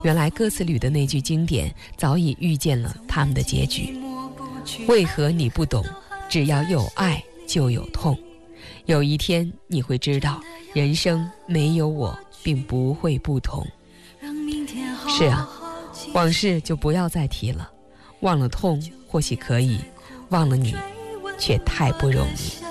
原来歌词里的那句经典早已预见了他们的结局。为何你不懂？只要有爱就有痛。有一天你会知道，人生没有我并不会不同。是啊，往事就不要再提了，忘了痛或许可以，忘了你却太不容易。